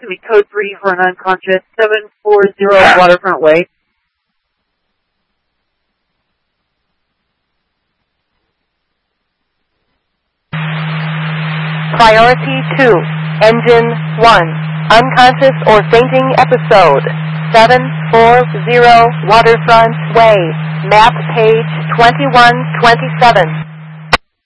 to be code 3 for an unconscious, 740 Waterfront Way. Priority 2, Engine 1, unconscious or fainting episode, 740 Waterfront Way, map page 2127.